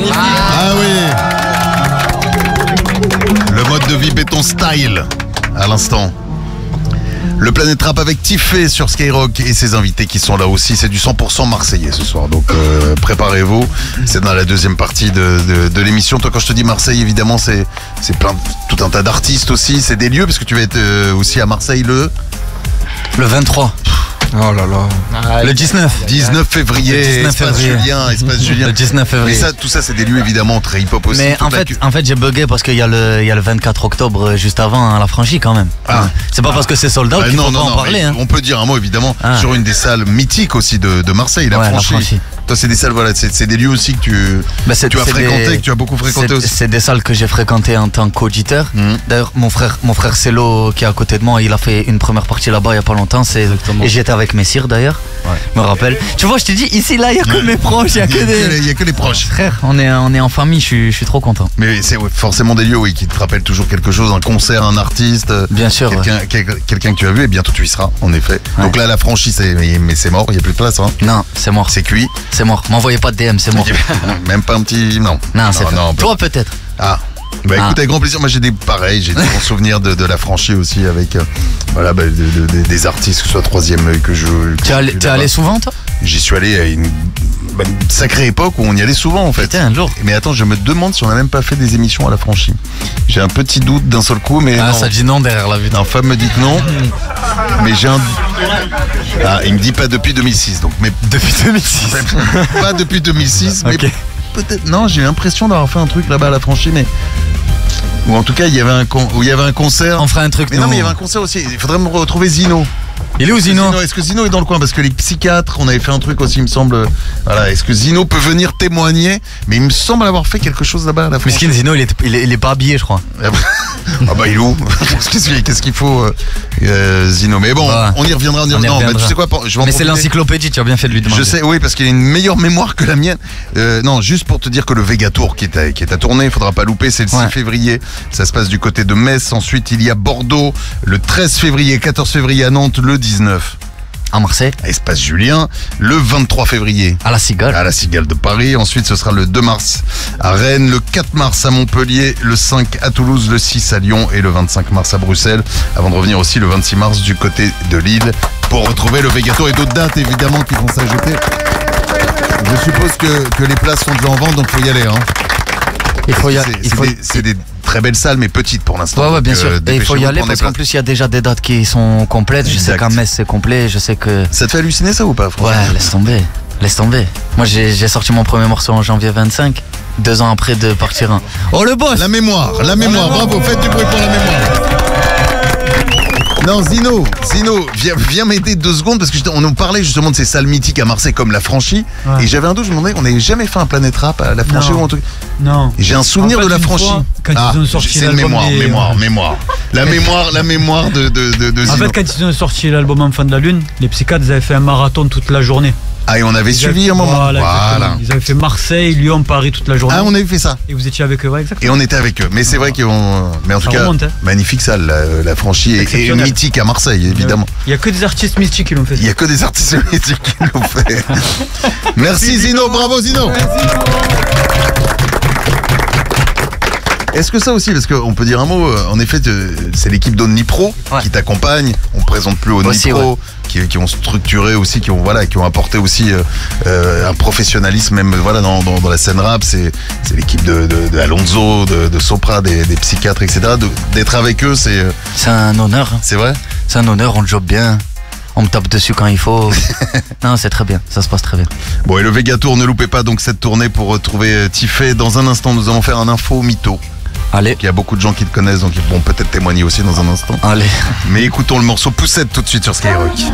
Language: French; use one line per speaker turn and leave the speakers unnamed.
magnifique.
Ah oui. Le mode de vie béton style à l'instant. Le Planète Rap avec Tiffé sur Skyrock et ses invités qui sont là aussi. C'est du 100% marseillais ce soir, donc préparez-vous. C'est dans la deuxième partie de l'émission. Toi, quand je te dis Marseille, évidemment, c'est tout un tas d'artistes aussi. C'est des lieux, parce que tu vas être aussi à Marseille le
23. Oh là là. Le 19.
19 février. Espace Julien.
Le 19 février.
Mais ça, tout ça, c'est des lieux évidemment très hip-hop aussi.
Mais en fait, j'ai bugué parce qu'il y a le 24 octobre juste avant la franchise quand même.
Ah.
C'est pas parce que c'est sold out qu'il faut pas en parler. Hein.
On peut dire un mot évidemment sur une des salles mythiques aussi de Marseille, la franchise. Toi, c'est des salles, voilà, c'est des lieux aussi que tu as fréquenté, que tu as beaucoup fréquenté aussi.
C'est des salles que j'ai fréquentées en tant qu'auditeur. D'ailleurs, mon frère Célo, qui est à côté de moi, il a fait une première partie là-bas il y a pas longtemps. Et j'étais avec Messire d'ailleurs. Ouais. Je me rappelle. Tu vois, je te dis, ici là, il y a que mes proches, il y a
que les proches.
Frère, on est en famille, je suis trop content.
Mais c'est forcément des lieux qui te rappellent toujours quelque chose, un concert, un artiste.
Bien sûr.
Quelqu'un que tu as vu, et bientôt tu y seras, en effet. Ouais. Donc là, la franchise, mais c'est mort, il n'y a plus de place. Hein.
Non, c'est mort.
C'est cuit.
C'est mort. M'envoyez pas de DM, c'est mort.
Même pas un petit. Non,
c'est fait. Toi, peut-être.
Ah. Bah écoute, avec grand plaisir. Moi j'ai des bons souvenirs de la franchise aussi avec des artistes, que ce soit Troisième Œil que je.
T'es allé souvent toi?
J'y suis allé à une sacrée époque où on y allait souvent en fait.
Putain, lourd.
Mais attends, je me demande si on a même pas fait des émissions à la franchise. J'ai un petit doute d'un seul coup, mais.
Ah,
non.
Ça dit non derrière la vue.
Non, Fab me dit que non. Mais j'ai un. Ah, il me dit pas depuis 2006 donc. Mais
depuis 2006.
Pas depuis 2006,
okay.
Mais peut-être. Non, j'ai l'impression d'avoir fait un truc là-bas à la franchise, mais. Ou en tout cas, il y avait un concert.
On ferait un truc.
Mais non, mais il y avait un concert aussi. Il faudrait me retrouver Zino.
Il est où Zino?
Est-ce que Zino est dans le coin? Parce que les psychiatres, on avait fait un truc aussi, il me semble. Voilà, est-ce que Zino peut venir témoigner? Mais il me semble avoir fait quelque chose là-bas à la franchise.
Mais Zino, il est pas habillé, je crois.
Ah bah il est où? Qu'est-ce qu'il faut Zino? Mais bon, on y reviendra. Non, bah, tu sais quoi, je vais
mais c'est l'encyclopédie, tu as bien fait de lui demander.
Je sais, oui, parce qu'il a une meilleure mémoire que la mienne. Non, juste pour te dire que le Vega Tour qui est à tourner, il faudra pas louper, c'est le 6 février. Ça se passe du côté de Metz. Ensuite, il y a Bordeaux le 13 février, 14 février à Nantes, le 19.
À Marseille.
À Espace Julien, le 23 février.
À la Cigale.
À la Cigale de Paris. Ensuite, ce sera le 2 mars à Rennes, le 4 mars à Montpellier, le 5 à Toulouse, le 6 à Lyon et le 25 mars à Bruxelles. Avant de revenir aussi le 26 mars du côté de Lille pour retrouver le Vegato et d'autres dates évidemment qui vont s'ajouter. Je suppose que les places sont déjà en vente, donc il faut y aller. Hein. C'est des très belles salles, mais petites pour l'instant.
Ouais, bien sûr. Et il faut y aller parce qu'en plus, il y a déjà des dates qui sont complètes. Je sais qu'à Metz, c'est complet. Je sais que.
Ça te fait halluciner ça ou pas?
Ouais, laisse tomber. Moi, j'ai sorti mon premier morceau en janvier 25. 2 ans après de partir. Oh, le boss!
La mémoire. Bravo, faites du bruit pour la mémoire. Non, Zino, viens m'aider 2 secondes parce que on nous parlait justement de ces salles mythiques à Marseille comme la franchise. Ouais. Et j'avais un doute, je me demandais, on n'avait jamais fait un Planète Rap à la franchise ou un truc.
Non.
Et j'ai un souvenir de la franchise.
Quand ils ont sorti
c'est mémoire. La mémoire de Zino.
En fait, quand ils ont sorti l'album Enfant de la Lune, les psychiatres avaient fait un marathon toute la journée.
Ah, et on avait suivi un moment.
Voilà. Ils avaient fait Marseille, Lyon, Paris toute la journée.
Ah, on avait fait ça.
Et vous étiez avec eux, ouais, exactement.
Et on était avec eux. Mais c'est vrai mais en tout cas, magnifique salle, la franchise et mythique à Marseille, évidemment.
Il n'y a que des artistes mystiques qui l'ont fait.
Il n'y a que des artistes mystiques qui l'ont fait. Merci Zino, bravo Zino. Est-ce que ça aussi, parce qu'on peut dire un mot, en effet, c'est l'équipe d'Omnipro qui t'accompagne, on ne présente plus Omnipro, qui ont structuré aussi, qui ont apporté aussi un professionnalisme même dans la scène rap, c'est l'équipe de Alonso, de Sopra, des psychiatres, etc. D'être avec eux, c'est
un honneur.
C'est vrai?
C'est un honneur, on le job bien. On me tape dessus quand il faut. Non, c'est très bien, ça se passe très bien.
Bon, et le Vega Tour, ne loupez pas donc cette tournée pour retrouver Tiffé. Dans un instant, nous allons faire un info mytho.
Allez.
Il y a beaucoup de gens qui te connaissent, donc ils vont peut-être témoigner aussi dans un instant.
Allez.
Mais écoutons le morceau Poussette tout de suite sur Skyrock.